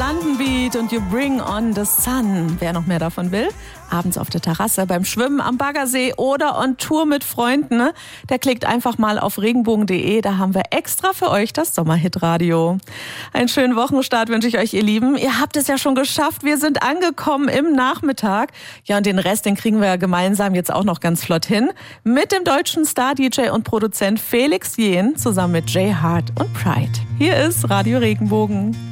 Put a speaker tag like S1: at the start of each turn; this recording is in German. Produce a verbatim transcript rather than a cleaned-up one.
S1: London Beat und You Bring on the Sun. Wer noch mehr davon will, abends auf der Terrasse, beim Schwimmen am Baggersee oder on Tour mit Freunden, ne? Der klickt einfach mal auf regenbogen punkt de. Da haben wir extra für euch das Sommerhit-Radio. Einen schönen Wochenstart wünsche ich euch, ihr Lieben. Ihr habt es ja schon geschafft. Wir sind angekommen im Nachmittag. Ja, und den Rest, den kriegen wir ja gemeinsam jetzt auch noch ganz flott hin. Mit dem deutschen Star-D J und Produzent Felix Jähn zusammen mit Jay Hart und Pride. Hier ist Radio Regenbogen.